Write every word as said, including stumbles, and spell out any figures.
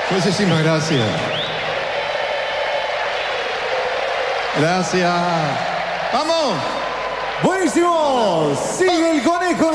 Muchísimas gracias. Gracias. ¡Vamos! Buenísimo. Sigue el conejo.